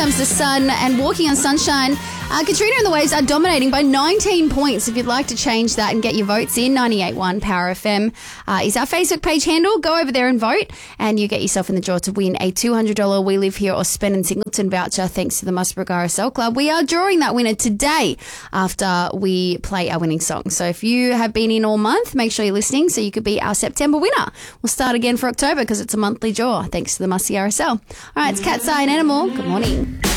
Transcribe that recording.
comes the sun and walking on sunshine. Katrina and the Waves are dominating by 19 points. If you'd like to change that and get your votes in, 98.1 Power FM is our Facebook page handle. Go over there and vote, and you get yourself in the draw to win a $200 We Live Here or Spend in Singleton voucher thanks to the Musbrook RSL Club. We are drawing that winner today after we play our winning song. So if you have been in all month, make sure you're listening so you could be our September winner. We'll start again for October because it's a monthly draw thanks to the Musty RSL. All right, it's Cat's Eye and Animal. Good morning.